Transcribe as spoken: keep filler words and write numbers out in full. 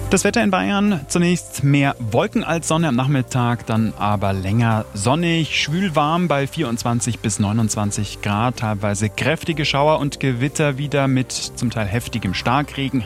Das Wetter in Bayern, zunächst mehr Wolken als Sonne am Nachmittag, dann aber länger sonnig, schwül warm bei vierundzwanzig bis neunundzwanzig Grad, teilweise kräftige Schauer und Gewitter wieder mit zum Teil heftigem Starkregen.